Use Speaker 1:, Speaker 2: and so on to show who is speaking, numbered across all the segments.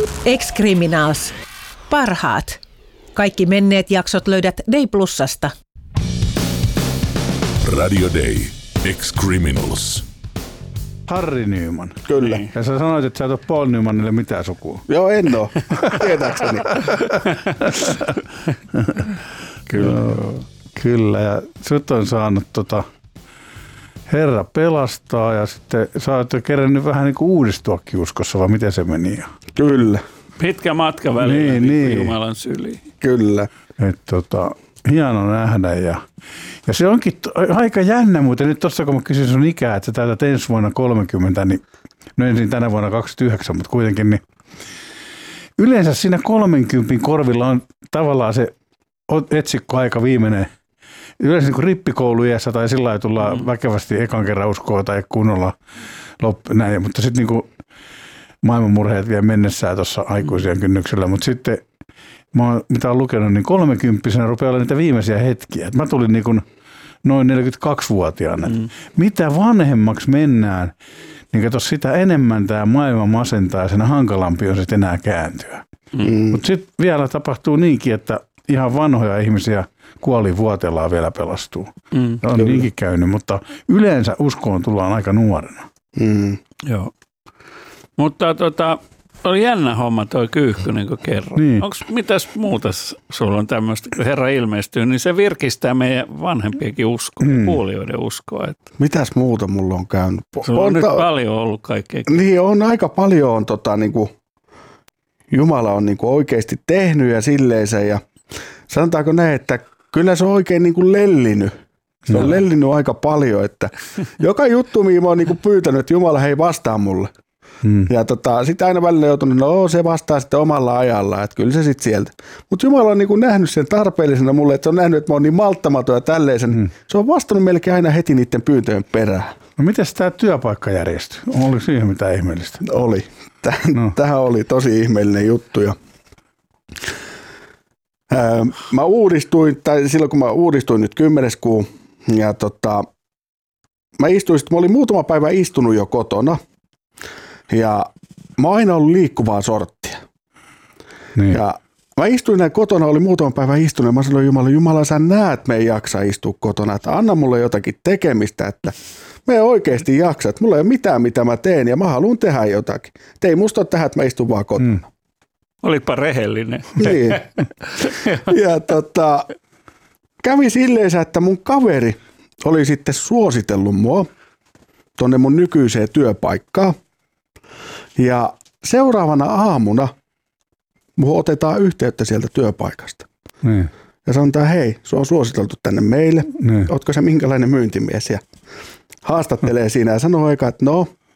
Speaker 1: Ex-Criminals. Parhaat. Kaikki menneet jaksot löydät Day Plusasta.
Speaker 2: Radio Day. Ex-Criminals.
Speaker 3: Harry Nyman.
Speaker 4: Kyllä.
Speaker 3: Ja sä sanoit, että sä et ole Paul Nymanille mitään sukua.
Speaker 4: Joo, en oo. Tietääkseni.
Speaker 3: Kyllä, ja sut on saanut Herra pelastaa ja sitten sä oot jo kerännyt vähän niin kuin uudistuakin uskossa, vai miten se meni?
Speaker 4: Kyllä.
Speaker 5: Pitkä matka välillä niin. Jumalan syliin.
Speaker 4: Kyllä.
Speaker 3: Hieno nähdä ja se onkin aika jännä muuten. Nyt tuossa kun mä kysyin sun ikää, että sä täytät ensi vuonna 30, niin no ensin tänä vuonna 29, mutta kuitenkin niin yleensä siinä 30 korvilla on tavallaan se etsikkoaika viimeinen. Yleensä niin kuin rippikouluiässä tai sillä lailla tullaan väkevästi ekan kerran uskoa tai kunnolla näin, mutta sitten niin maailmanmurheet vielä mennessään tuossa aikuisien kynnyksellä, mutta sitten mitä olen lukenut, niin 30-vuotiaana rupeaa olla niitä viimeisiä hetkiä. Et mä tulin niin kuin noin 42-vuotiaana. Mitä vanhemmaksi mennään, niin kato sitä enemmän tämä maailma masentaa ja sen hankalampi on sitten enää kääntyä. Mutta sitten vielä tapahtuu niinkin, että ihan vanhoja ihmisiä kuolivuoteellaan vielä pelastuu. On niinkin käynyt, mutta yleensä uskoon tullaan aika nuorena.
Speaker 5: Joo. Mutta oli jännä homma toi Kyyhky, niin kuin kerran.
Speaker 3: Niin.
Speaker 5: Onko mitäs muuta sulla on tämmöistä, kun Herra ilmestyy, niin se virkistää meidän vanhempienkin uskoa, kuulijoiden uskoa. Että
Speaker 4: mitäs muuta mulla on käynyt?
Speaker 5: sulla on nyt paljon ollut kaikkea.
Speaker 4: Niin on aika paljon niinku, Jumala on niinku oikeasti tehnyt ja silleensä ja sanotaanko näin, että kyllä se on oikein niinku lellinyt. Se on lellinyt aika paljon, että joka juttu, mihin mä oon niinku pyytänyt, että Jumala hei vastaa mulle. Ja sitten aina välillä joutunut, se vastaa sitten omalla ajalla, että kyllä se sitten sieltä. Mutta Jumala on niinku nähnyt sen tarpeellisena mulle, että se on nähnyt, että mä oon niin malttamaton ja tälleen. Se on vastannut melkein aina heti niiden pyyntöjen perään.
Speaker 3: No mites tämä työpaikka järjestyi? Oliko siihen mitään ihmeellistä?
Speaker 4: Oli. Tähän oli tosi ihmeellinen juttu. Ja mä uudistuin, tai silloin kun mä uudistuin nyt 10. kuu, ja mä olin muutama päivä istunut jo kotona, ja mä oon aina ollut liikkuvaa sorttia.
Speaker 3: Niin.
Speaker 4: Ja mä istuin näin kotona, oli muutama päivä istunut, ja mä sanoin Jumala, sä näet, me ei jaksa istua kotona, että anna mulle jotakin tekemistä, että me ei oikeasti jaksa, että mulla ei ole mitään, mitä mä teen, ja mä haluan tehdä jotakin. Te ei musta ole tähän, että mä istun vaan kotona.
Speaker 5: Olipa rehellinen.
Speaker 4: Niin. Ja kävi silleen, että mun kaveri oli sitten suositellut mua tonne mun nykyiseen työpaikkaan. Ja seuraavana aamuna mun otetaan yhteyttä sieltä työpaikasta.
Speaker 3: Niin.
Speaker 4: Ja sanotaan, hei, se on suositeltu tänne meille. Ootko sä minkälainen myyntimies? Ja haastattelee siinä ja sanoo eka, että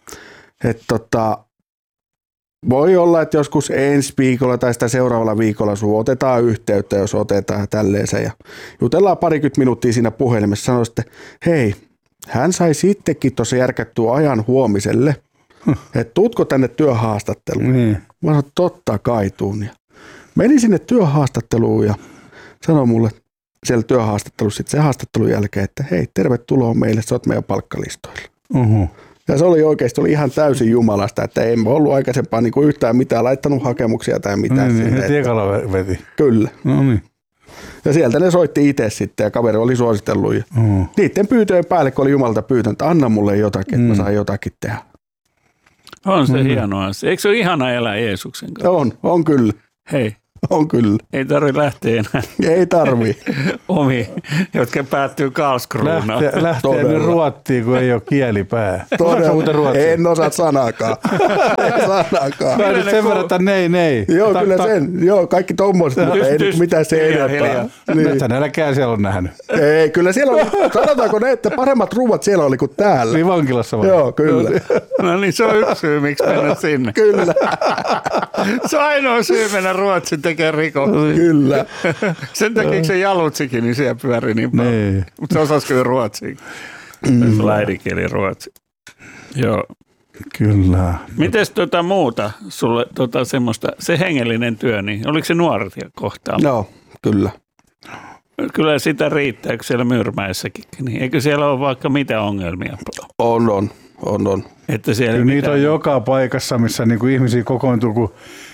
Speaker 4: voi olla, että joskus ensi viikolla tai sitä seuraavalla viikolla sun otetaan yhteyttä, jos otetaan tälleensä. Ja jutellaan 20 minuuttia siinä puhelimessa. Sanoi sitten, hei, hän sai sittenkin tuossa järkättyä ajan huomiselle, että tuutko tänne työhaastatteluun? Mä sanoin, totta kai tuun. Ja menin sinne työhaastatteluun ja sanoi mulle siellä työhaastattelussa sitten sen haastattelun jälkeen, että hei, tervetuloa meille, sä oot meidän palkkalistoilla. Ja se oli oikeasti ihan täysin Jumalasta, että en ollut aikaisempaa niin kuin yhtään mitään laittanut hakemuksia tai mitään.
Speaker 3: Niin, heti ekalla veti.
Speaker 4: Kyllä.
Speaker 3: No niin.
Speaker 4: Ja sieltä ne soitti itse sitten ja kaveri oli suositellut. Ja niiden pyytöjen päälle, kun oli Jumalalta pyytänyt, että anna mulle jotakin, että mä saan jotakin tehdä.
Speaker 5: On se hieno asia. Eikö se ole ihana elää Jeesuksen kanssa?
Speaker 4: On kyllä.
Speaker 5: Hei.
Speaker 4: On kyllä.
Speaker 5: Ei tarvitse lähteä enää.
Speaker 4: Ei tarvi.
Speaker 5: Omi, jotka päättyy Karlskruunaan.
Speaker 3: Lähtee nyt Ruottiin, kun ei ole kielipää.
Speaker 4: En osaa sanaakaan.
Speaker 3: Mä nyt sen verran, että nei.
Speaker 4: Joo, kyllä sen. Joo, kaikki tommoiset, mutta ei nyt mitään se enempää.
Speaker 3: Nythän nälkää siellä on nähnyt.
Speaker 4: Ei, kyllä siellä oli, sanotaanko ne, että paremmat ruuat siellä oli kuin täällä.
Speaker 3: Niin vankilassa vai?
Speaker 4: Joo, kyllä.
Speaker 5: No niin, se on yksi syy, miksi mennä sinne.
Speaker 4: Kyllä.
Speaker 5: Se on ainoa syy mennä Ruotsin tekemään rikos.
Speaker 4: Kyllä.
Speaker 5: Sen takia se Jalutsikin, niin siellä pyöri niin paljon.
Speaker 3: Niin.
Speaker 5: Mutta se osasi kyllä ruotsia. Se äidinkieli ruotsi. Joo.
Speaker 3: Kyllä.
Speaker 5: Mites muuta sulle semmoista, se hengellinen työ, niin oliko se nuoria kohtaa?
Speaker 4: Joo, kyllä.
Speaker 5: Kyllä sitä riittää, kun siellä Myyrmäessäkin. Niin eikö siellä ole vaikka mitä ongelmia?
Speaker 4: On.
Speaker 5: Että siellä
Speaker 3: niitä on joka paikassa, missä niinku ihmisiä kokoontuu, kun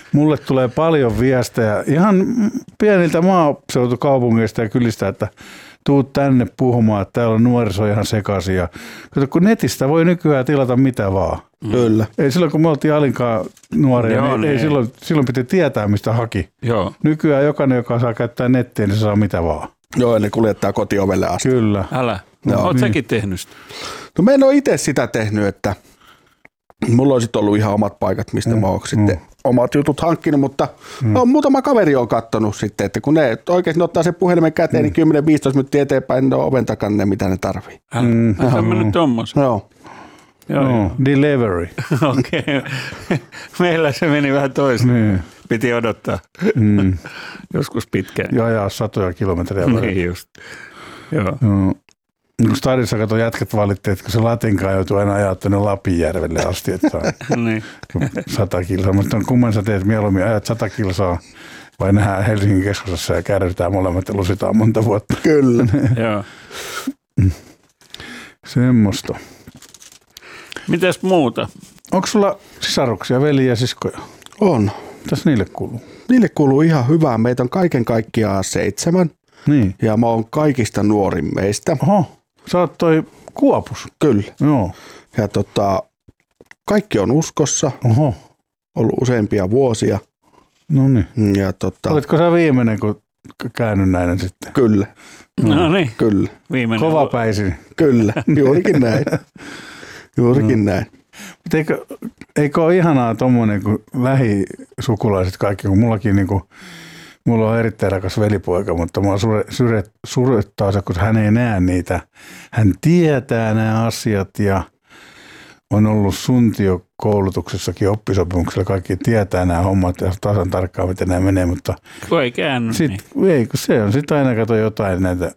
Speaker 3: Mulle tulee paljon viestejä ihan pieniltä maaseutukaupungeista ja kylistä, että tuut tänne puhumaan, että täällä on nuoriso ihan sekaisin. Ja kato, kun netistä voi nykyään tilata mitä vaan.
Speaker 4: Kyllä.
Speaker 3: Ei silloin, kun me oltiin Alinkaan nuoria,
Speaker 5: Joo,
Speaker 3: niin ei silloin piti tietää, mistä haki.
Speaker 5: Joo.
Speaker 3: Nykyään jokainen, joka saa käyttää nettiä, niin se saa mitä vaan.
Speaker 4: Joo, ne kuljettaa kotiovelle asti.
Speaker 3: Kyllä.
Speaker 5: Älä.
Speaker 4: Joo.
Speaker 5: Oot säkin tehnyt sitä?
Speaker 4: No mä en ole itse sitä tehnyt, että mulla olisi ollut ihan omat paikat, mistä mä oon sitten omat jutut hankkinut, mutta muutama kaveri on kattonut sitten, että kun ne oikeasti ottaa sen puhelimen käteen, niin 10-15 minuuttia eteenpäin, ne on oven takana ne, mitä ne tarvii.
Speaker 5: Älä. Sä mennyt tommosen.
Speaker 4: Joo.
Speaker 5: Joo.
Speaker 3: Delivery.
Speaker 5: Okei. Meillä se meni vähän toisin.
Speaker 3: Niin.
Speaker 5: Piti odottaa joskus pitkään.
Speaker 3: Ja ajaa 100 kilometriä.
Speaker 5: Niin just. Joo.
Speaker 3: Kun stadissa kato jätkät valitti, että kun se Latinkaan joutuu aina ajaa tuonne Lapinjärvelle asti, että
Speaker 5: Niin.
Speaker 3: 100 kilsaa. Mutta kumman sä teet mieluummin, ajat 100 kilsaa vai nähdään Helsingin keskustassa ja kärrytään molemmat ja lusitaan monta vuotta.
Speaker 4: Kyllä.
Speaker 5: Joo.
Speaker 3: Semmosta.
Speaker 5: Mitäs muuta?
Speaker 3: Onko sulla sisaruksia, veljiä ja siskoja?
Speaker 4: On.
Speaker 3: Mitäs niille kuuluu?
Speaker 4: Niille kuuluu ihan hyvää. Meitä on kaiken kaikkiaan 7
Speaker 3: Niin.
Speaker 4: ja mä oon kaikista nuorin meistä.
Speaker 3: Oho, sä oot toi Kuopus.
Speaker 4: Kyllä.
Speaker 3: Joo.
Speaker 4: Ja kaikki on uskossa,
Speaker 3: Oho,
Speaker 4: ollut useampia vuosia.
Speaker 3: no niin.
Speaker 4: Ja
Speaker 3: Olitko sä viimeinen, kun käynyt sitten?
Speaker 4: kyllä,
Speaker 5: No niin.
Speaker 4: kyllä,
Speaker 5: Viimeinen.
Speaker 3: Kovapäisin.
Speaker 4: kyllä, juurikin näin. Juurikin näin.
Speaker 3: Mutta eikö ole ihanaa tommonen, kun lähisukulaiset kaikki, kun mullakin mulla on erittäin rakas velipoika, mutta mua surettaa se, kun hän ei näe niitä. Hän tietää nämä asiat ja on ollut suntiokoulutuksessakin oppisopimuksella. Kaikki tietää nämä hommat ja tasan tarkkaan, miten nämä menee, mutta
Speaker 5: Kun ei käänny,
Speaker 3: ei, kun se on sitten aina kato jotain näitä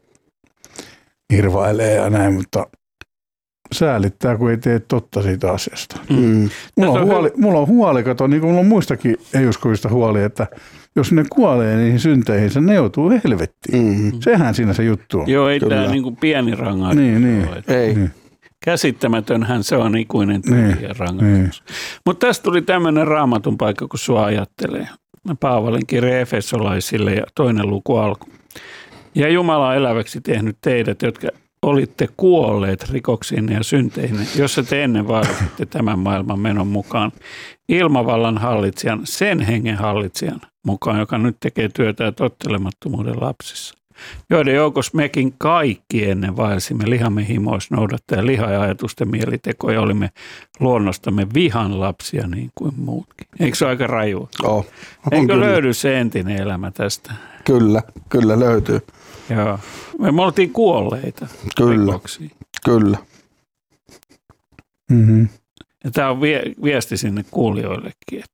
Speaker 3: irvailee ja näin, mutta säälittää, kun ei tee totta siitä asiasta. Mulla on huoli, kato, niin kuin mulla on muistakin ei-uskovista huoli, että jos ne kuolee niihin synteihinsä, ne joutuu helvettiin. Sehän siinä se juttu on.
Speaker 5: Joo, ei tämä niinku pieni rangaistus
Speaker 3: Niin.
Speaker 5: ole.
Speaker 4: Ei.
Speaker 3: Niin.
Speaker 5: Käsittämätönhän se on ikuinen tyhjä rangaistus. Mutta tästä tuli tämmöinen raamatun paikka, kun sua ajattelee. Paavalin kirje Efesolaisille ja 2. luku alku. Ja Jumala on eläväksi tehnyt teidät, jotka olitte kuolleet rikoksiin ja synteihin, jossa te ennen vaaditte tämän maailman menon mukaan ilmavallan hallitsijan, sen hengen hallitsijan mukaan, joka nyt tekee työtä tottelemattomuuden lapsissa, joiden joukossa mekin kaikki ennen vaelsimme lihamme himoissa noudattaen liha- ja ajatusten mielitekoja, olimme luonnostamme vihan lapsia niin kuin muutkin. Eikö se ole aika rajua? Eikö löydy se entinen elämä tästä?
Speaker 4: Kyllä löytyy.
Speaker 5: Joo. Me oltiin kuolleita rikoksiin.
Speaker 4: Kyllä.
Speaker 3: Mm-hmm.
Speaker 5: Ja tämä on viesti sinne kuulijoillekin,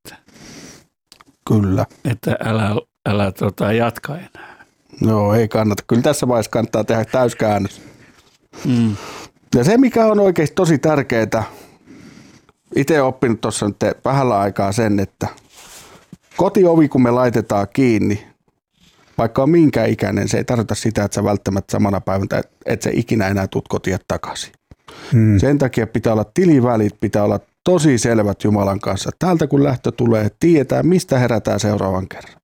Speaker 4: Kyllä.
Speaker 5: että älä jatka enää.
Speaker 4: Joo, ei kannata. Kyllä tässä vaiheessa kannattaa tehdä täyskäännös. Ja se, mikä on oikeasti tosi tärkeää, itse olen oppinut tuossa nyt vähällä aikaa sen, että kotiovi, kun me laitetaan kiinni, vaikka on minkä ikäinen, se ei tarkoita sitä, että sä välttämättä samana päivänä, että sä ikinä enää tuut kotia takaisin. Sen takia pitää olla tilivälit, pitää olla tosi selvät Jumalan kanssa. Täältä kun lähtö tulee, tiedetään mistä herätään seuraavan kerran.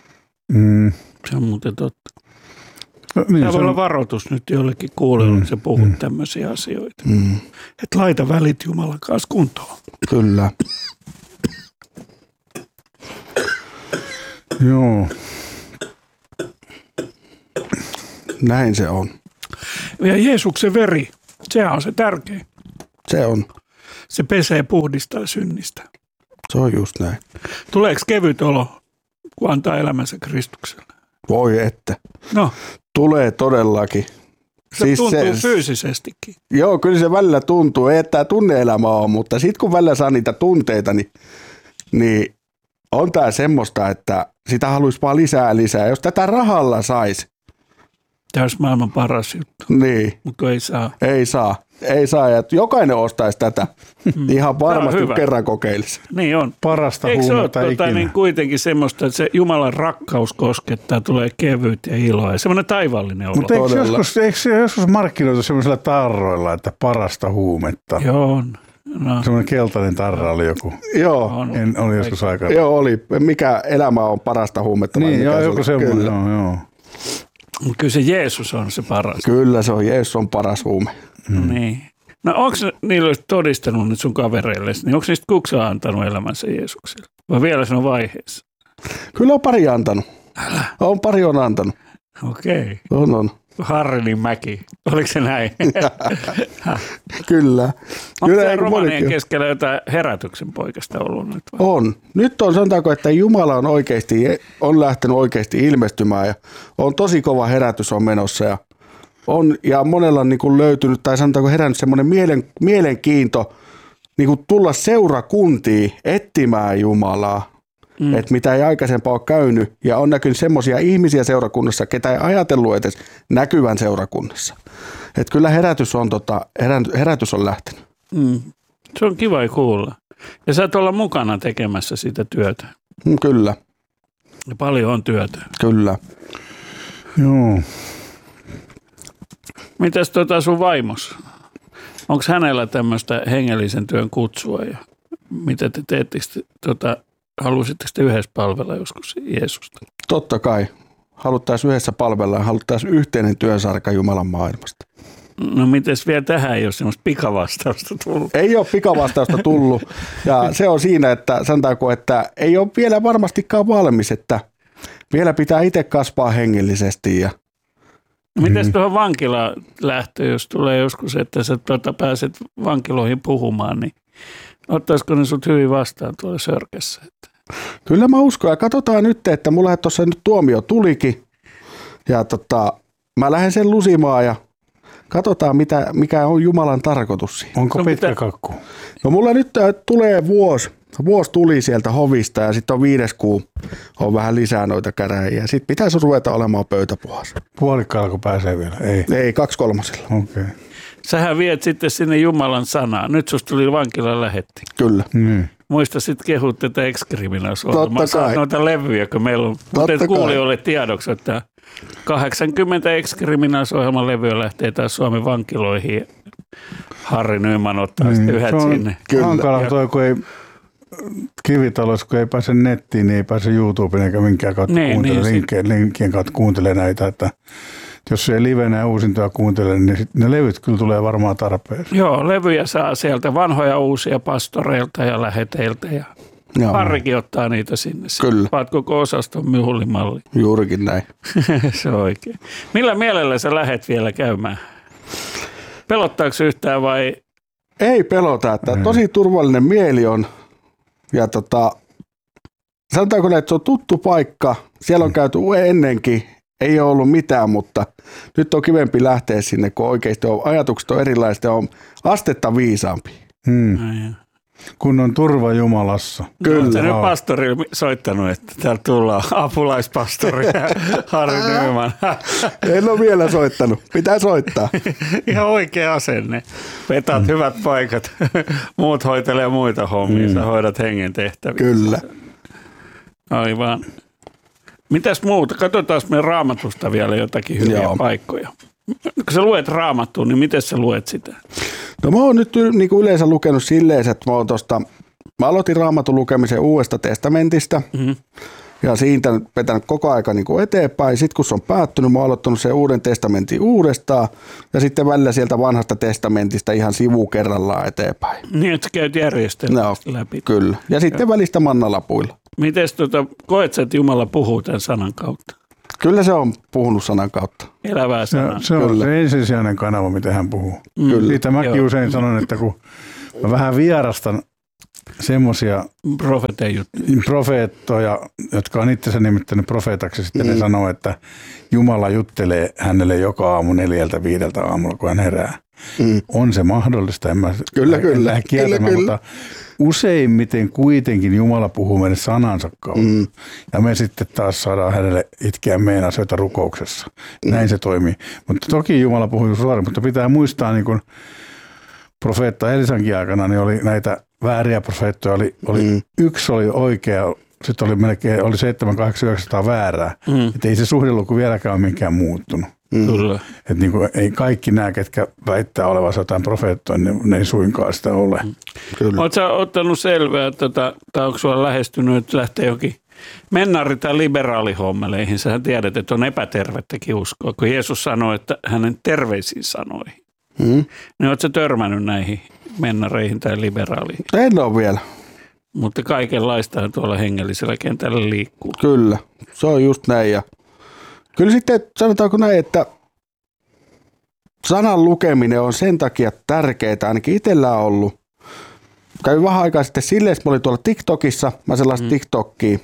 Speaker 5: Se on muuten totta.
Speaker 3: No, niin,
Speaker 5: Tämä voi olla varoitus nyt jollekin kuulijoille, kun sä puhut tämmöisiä asioita. Että laita välit Jumalan kanssa kuntoon.
Speaker 4: Kyllä.
Speaker 3: Joo.
Speaker 4: Näin se on.
Speaker 5: Ja Jeesuksen veri, sehän on se tärkein.
Speaker 4: Se on.
Speaker 5: Se pesee puhdistaa synnistä.
Speaker 4: Se on just näin.
Speaker 5: Tuleeko kevyt olo, kun antaa elämänsä Kristukselle?
Speaker 4: Voi että.
Speaker 5: No,
Speaker 4: Tulee todellakin.
Speaker 5: se tuntuu fyysisestikin.
Speaker 4: Joo, kyllä se välillä tuntuu. Ei, että tämä tunne-elämä on, mutta sitten kun välillä saa niitä tunteita, niin on tämä semmoista, että sitä haluaisi vaan lisää. Jos tätä rahalla saisi,
Speaker 5: Tämä olisi maailman paras juttu,
Speaker 4: niin
Speaker 5: mutta ei saa.
Speaker 4: ei saa. Ja jokainen ostaisi tätä. Ihan varmasti
Speaker 5: hyvä.
Speaker 4: kerran kokeilisi.
Speaker 5: Niin on.
Speaker 3: Parasta
Speaker 5: Eikö se
Speaker 3: huumetta
Speaker 5: ole
Speaker 3: ikinä.
Speaker 5: niin kuitenkin semmoista, että se Jumalan rakkaus koskettaa, tulee kevyt ja iloa ja semmoinen taivaallinen olo.
Speaker 3: Mutta eikö se joskus markkinoitu semmoisilla tarroilla, että parasta huumetta?
Speaker 5: Joo on. No.
Speaker 3: Semmoinen keltainen tarra oli joku.
Speaker 4: Joo.
Speaker 3: Oli joskus aikaa.
Speaker 4: Joo, oli. Mikä elämä on parasta huumetta?
Speaker 3: Niin,
Speaker 4: mikä
Speaker 3: joku semmoinen, joo.
Speaker 5: Kyllä se Jeesus on se paras.
Speaker 4: Kyllä se on. Jeesus on paras huume.
Speaker 5: Niin. No onko niillä todistanut nyt sun kavereille, niin onko niistä kukaan antanut elämänsä Jeesukselle? Vai vielä se on vaiheessa?
Speaker 4: Kyllä on pari antanut. Pari on antanut.
Speaker 5: Okei.
Speaker 4: On.
Speaker 5: Harrinin mäki. Oliko se näin?
Speaker 4: Kyllä.
Speaker 5: Onko se romanien keskellä jotain herätyksen poikasta ollut nyt? Vai?
Speaker 4: On. Nyt on, sanotaanko, että Jumala on lähtenyt oikeasti ilmestymään ja on tosi kova herätys on menossa ja monella on niin kuin löytynyt tai sanotaanko herännyt semmoinen mielenkiinto niin kuin tulla seurakuntiin etsimään Jumalaa. Että mitä ei aikaisempaa ole käynyt ja on näkynyt semmoisia ihmisiä seurakunnassa, ketä ei ajatellut edes näkyvän seurakunnassa. Että kyllä herätys on lähtenyt.
Speaker 5: Se on kiva kuulla. Ja sä et olla mukana tekemässä sitä työtä.
Speaker 4: Kyllä.
Speaker 5: Ja paljon on työtä.
Speaker 4: Kyllä.
Speaker 3: Joo.
Speaker 5: Mitäs sun vaimos? Onko hänellä tämmöistä hengellisen työn kutsua ja mitä te teettekö halusitteko te yhdessä palvella joskus Jeesusta?
Speaker 4: Totta kai. Haluttaisiin yhdessä palvella ja haluttaisiin yhteinen työsarka Jumalan maailmasta.
Speaker 5: No mites vielä tähän ei ole semmoista pikavastausta tullut?
Speaker 4: Ei ole pikavastausta tullut ja se on siinä, että sanotaanko, että ei ole vielä varmastikaan valmis, että vielä pitää itse kasvaa hengellisesti.
Speaker 5: Mites tuohon vankilaan lähtöön, jos tulee joskus, että sä pääset vankiloihin puhumaan, niin ottaisiko ne sut hyvin vastaan tuolla Sörkässä?
Speaker 4: Kyllä mä uskon ja katsotaan nyt, että mulla tuossa nyt tuomio tulikin ja mä lähden sen lusimaan ja katsotaan mikä on Jumalan tarkoitus siinä.
Speaker 3: Onko pitkä kakku?
Speaker 4: No mulla nyt tulee vuosi tuli sieltä hovista ja sitten on 5. kuu on vähän lisää noita käräjiä. Sitten pitäisi ruveta olemaan pöytäpuhassa.
Speaker 3: Puolikkaalla pääsee vielä? Ei
Speaker 4: 2/3.
Speaker 3: Okei.
Speaker 5: Sähän viet sitten sinne Jumalan sanaa. Nyt susta tuli vankilaan lähetti.
Speaker 4: Kyllä.
Speaker 5: Muista sitten kehut tätä Ex-Criminals.
Speaker 4: Totta kai.
Speaker 5: Noita levyjä, kun meillä on. Mutta kuulijoille tiedoksi, että 80 Ex-Criminals-ohjelman levyä lähtee taas Suomen vankiloihin. Harri Nyman ottaa sitten yhdet sinne.
Speaker 3: Hankala toi, kun ei Kivitalossa, kun ei pääse nettiin, niin ei pääse YouTubeen eikä minkään kautta linkkien kautta kuuntele näitä, että jos ei livenä ja uusintoja kuuntele, niin ne levyt kyllä tulee varmaan tarpeeseen.
Speaker 5: Joo, levyjä saa sieltä vanhoja uusia pastoreilta ja läheteiltä ja Harrikin ottaa niitä sinne.
Speaker 4: Kyllä.
Speaker 5: Vaat koko osaston myhulimalli.
Speaker 4: Juurikin näin.
Speaker 5: Se on oikein. Millä mielellä sä lähet vielä käymään? Pelottaako yhtään vai?
Speaker 4: Ei pelota, että tosi turvallinen mieli on. Ja sanotaanko näin, että se on tuttu paikka. Siellä on käyty ennenkin. Ei ole ollut mitään, mutta nyt on kivempi lähteä sinne, kun oikeasti ajatukset on erilaiset ja on astetta viisaampi.
Speaker 3: Kun on turva Jumalassa.
Speaker 5: Kyllä. Nyt pastori soittanut, että täällä tullaan apulaispastori Harri Nyman.
Speaker 4: En ole vielä soittanut. Pitää soittaa.
Speaker 5: Ihan oikea asenne. Vetat hyvät paikat. Muut hoitelee muita hommia. Sä hoidat hengen tehtäviä.
Speaker 4: Kyllä.
Speaker 5: Aivan. Mitäs muuta? Katsotaan meidän Raamatusta vielä jotakin hyviä paikkoja. Kun sä luet Raamattua, niin miten sä luet sitä?
Speaker 4: No mä oon nyt niin kuin yleensä lukenut silleen, että mä aloitin Raamatun lukemisen Uudesta testamentista. Ja siitä vetänyt koko aika niin kuin eteenpäin. Sitten kun se on päättynyt, mä oon aloittanut sen Uuden testamentin uudestaan. Ja sitten välillä sieltä Vanhasta testamentista ihan sivu kerrallaan eteenpäin.
Speaker 5: Niin, että sä käyt järjestelmästi läpi.
Speaker 4: Kyllä. Ja sitten välistä mannalapuilla.
Speaker 5: Mites koet sä, että Jumala puhuu tämän sanan kautta?
Speaker 4: Kyllä se on puhunut sanan kautta.
Speaker 5: Elävää sanaa.
Speaker 3: Se on se ensisijainen kanava, miten hän puhuu. Kyllä. Siitä mäkin usein sanon, että kun mä vähän vierastan semmoisia profeettoja, jotka on itsensä nimittänyt profeetaksi, sitten ne sanoo, että Jumala juttelee hänelle joka aamu 4-5 aamulla, kun hän herää. On se mahdollista, en mä lähde kieltämään, mutta useimmiten kuitenkin Jumala puhuu meille sanansa kautta. Ja me sitten taas saadaan hänelle itkeä meidän asioita rukouksessa. Näin se toimii. Mutta toki Jumala puhuu suoraan, mutta pitää muistaa, niin kuin profeetta Elisankin aikana, niin oli näitä vääriä profeettoja. Yksi oli oikea, sitten oli melkein 700-800 väärää. Että ei se suhdeluku vieläkään ole minkään muuttunut.
Speaker 5: Kyllä.
Speaker 3: Että niin kuin, ei kaikki nämä, ketkä väittää olevansa jotain profeettoa, ne ei suinkaan sitä ole.
Speaker 4: Kyllä.
Speaker 5: Oletko sä ottanut selvää, tai onko sulla lähestynyt, että lähtee jokin mennari- tai liberaalihommeleihin? Sähän tiedät, että on epätervettäkin uskoa, kun Jeesus sanoi, että hänen terveisiin sanoihin. Niin oletko sä törmännyt näihin mennareihin tai liberaaliin?
Speaker 4: En ole vielä.
Speaker 5: Mutta kaikenlaista tuolla hengellisellä kentällä liikkuu.
Speaker 4: Kyllä, se on just näin. Ja kyllä sitten sanotaanko näin, että sanan lukeminen on sen takia tärkeää, ainakin itsellä on ollut. Kävin vähän aikaa sitten silleen, että mä olin tuolla TikTokissa, mä sellaista TikTokia.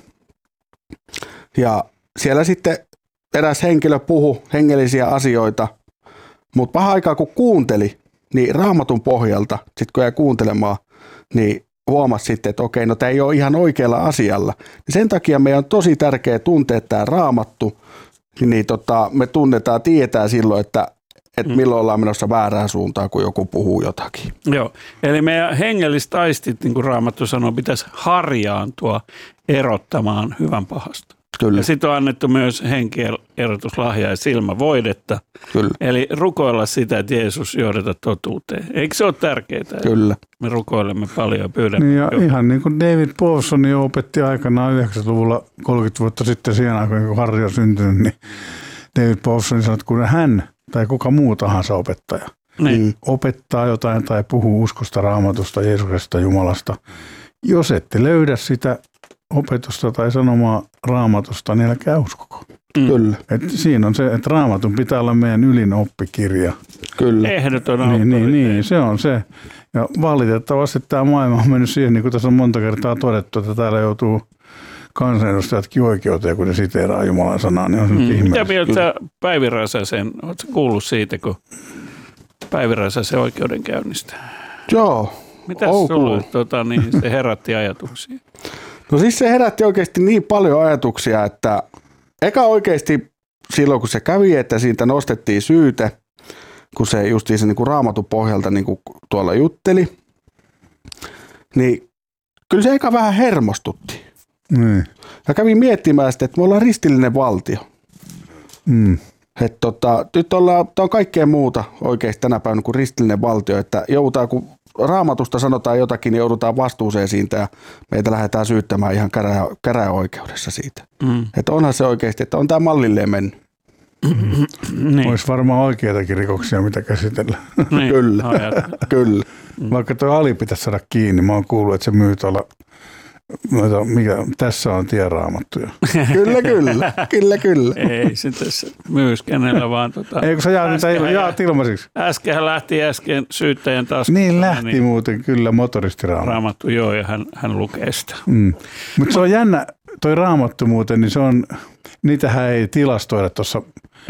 Speaker 4: Ja siellä sitten eräs henkilö puhui hengellisiä asioita, mutta vähän aikaa kun kuunteli, niin Raamatun pohjalta, sitten kun jäi kuuntelemaan, niin huomasi sitten, että okei, no tämä ei ole ihan oikealla asialla. Sen takia meidän on tosi tärkeää tuntea tämä Raamattu, niin me tunnetaan, tietää silloin, että milloin ollaan menossa väärään suuntaan, kun joku puhuu jotakin.
Speaker 5: Joo, eli meidän hengelliset aistit, niin kuin Raamattu sanoo, pitäisi harjaantua erottamaan hyvän pahasta.
Speaker 4: Kyllä.
Speaker 5: Ja sitten on annettu myös henkierotuslahjaa ja silmävoidetta.
Speaker 4: Kyllä.
Speaker 5: Eli rukoilla sitä, että Jeesus johdata totuuteen. Eikö se ole tärkeää?
Speaker 4: Kyllä.
Speaker 5: Me rukoilemme paljon ja pyydämme.
Speaker 3: Niin ja ihan niin kuin David Paulson jo opetti aikanaan 90-luvulla 30 vuotta sitten siihen aikaan, kun Harri on syntynyt, niin David Paulson sanoi, että kun hän tai kuka muu tahansa opettaja opettaa jotain tai puhuu uskosta, Raamatusta, Jeesuksesta, Jumalasta, jos ette löydä sitä opetusta tai sanomaa Raamatusta, niin älkää uskoko.
Speaker 4: Kyllä.
Speaker 3: Et siinä on se, että Raamatun pitää olla meidän ylin oppikirja.
Speaker 4: Kyllä.
Speaker 5: Ehdoton
Speaker 3: Niin, se on se. Ja valitettavasti tämä maailma on mennyt siihen, niin kuin tässä on monta kertaa todettu, että täällä joutuu kansanedustajatkin oikeuteen, kun ne siteeraa Jumalan sanaa, niin on se nyt ihmeellistä.
Speaker 5: Mitä mieltä Päivi Räsäsen, oletko kuullut siitä, kun Päivi Räsäsen oikeudenkäynnistä?
Speaker 4: Joo.
Speaker 5: Mitäs sulle se herätti ajatuksia?
Speaker 4: No siis se herätti oikeasti niin paljon ajatuksia, että eka oikeasti silloin kun se kävi, että siitä nostettiin syyte, kun se justiinsa niin kuin Raamatun pohjalta niin kuin tuolla jutteli, niin kyllä se eka vähän hermostutti. Ja kävin miettimään sitä, että me ollaan ristillinen valtio. Että nyt on kaikkea muuta oikeasti tänä päivänä kuin ristillinen valtio, että joudutaan, kun Raamatusta sanotaan jotakin, niin joudutaan vastuuseen siitä ja meitä lähdetään syyttämään ihan käräjäoikeudessa siitä. Että onhan se oikeasti, että on tämä mallilleen mennyt.
Speaker 5: Niin.
Speaker 3: Olisi varmaan oikeitakin rikoksia, mitä käsitellä.
Speaker 5: Niin.
Speaker 4: Kyllä, kyllä.
Speaker 3: Vaikka tuo Ali pitäisi saada kiinni, mä oon kuullut, että se myy tuolla, tässä on tieraamattuja. Kyllä.
Speaker 5: Ei se tässä myys kenellä vaan.
Speaker 3: Eikö sä jaat ilmaisiksi?
Speaker 5: Äsken lähti syyttäjän taskusta.
Speaker 3: Niin lähti muuten kyllä motoristiraamattu.
Speaker 5: Raamattu, joo, ja hän lukee sitä.
Speaker 3: Mutta se on jännä, toi Raamattu muuten, niin se on, niitähän ei tilastoida tuossa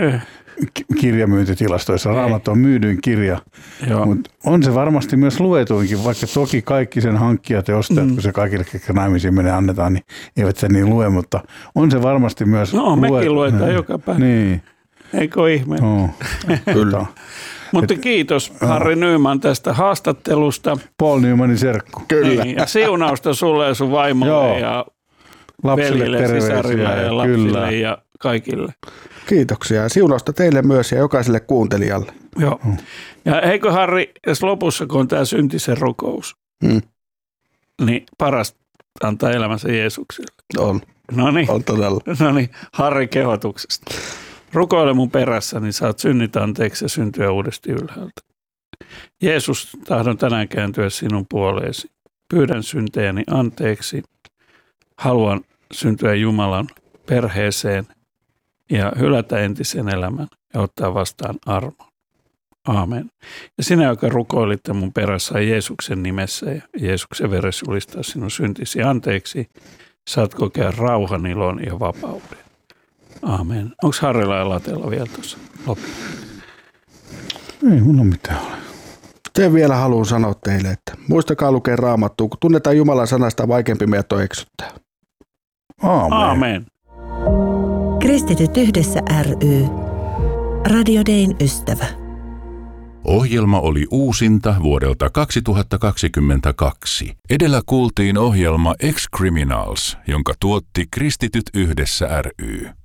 Speaker 3: kirjamyyntitilastoissa. Raamattu on myydyin kirja, mutta on se varmasti myös luetuinkin, vaikka toki kaikki sen hankkijat ja ostajat, kun se kaikille, ketkä naimisiin menee annetaan, niin eivät sen niin lue, mutta on se varmasti myös
Speaker 5: mekin luetaan joka päivä.
Speaker 3: Niin.
Speaker 5: Eikö ole ihme?
Speaker 3: Kyllä.
Speaker 5: Mutta kiitos Harri Nyman tästä haastattelusta.
Speaker 3: Paul Nymanin serkku.
Speaker 4: Kyllä.
Speaker 5: Niin, ja siunausta sulle ja sun vaimolle ja
Speaker 3: lapsille,
Speaker 5: veljille, sisarille ja lapsille ja kaikille.
Speaker 4: Kiitoksia. Siunausta teille myös ja jokaiselle kuuntelijalle.
Speaker 5: Joo. Ja eikö Harri, jos lopussa kun on tämä syntisen rukous, niin paras antaa elämänsä Jeesukselle.
Speaker 4: On.
Speaker 5: Noniin.
Speaker 4: On todella.
Speaker 5: Noniin, Harri kehotuksesta. Rukoile mun perässä, niin saat synnit anteeksi ja syntyä uudesti ylhäältä. Jeesus, tahdon tänään kääntyä sinun puoleesi. Pyydän syntejäni anteeksi. Haluan syntyä Jumalan perheeseen ja hylätä entisen elämän ja ottaa vastaan armon. Aamen. Ja sinä, joka rukoilitte mun perässä Jeesuksen nimessä ja Jeesuksen veressä julistaa sinun syntisi anteeksi, saat kokea rauhan, ilon ja vapauden. Aamen. Onko Harrilla ja Latella vielä tuossa loppuun?
Speaker 3: Ei mulla mitään ole.
Speaker 4: Sen vielä haluan sanoa teille, että muistakaa lukea Raamattua, kun tunnetaan Jumalan sanasta, vaikeampi meidät on eksyttää.
Speaker 3: Aamen.
Speaker 5: Aamen.
Speaker 6: Kristityt yhdessä ry. Radio Dayn ystävä.
Speaker 2: Ohjelma oli uusinta vuodelta 2022. Edellä kuultiin ohjelma Ex-Criminals, jonka tuotti Kristityt yhdessä ry.